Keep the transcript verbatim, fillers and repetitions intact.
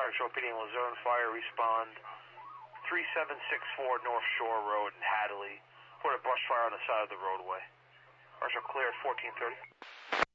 Fire Control P D and Luzerne Fire, respond three seven six four North Shore Road in Hadley. Report a brush fire on the side of the roadway. Marshal clear at fourteen thirty.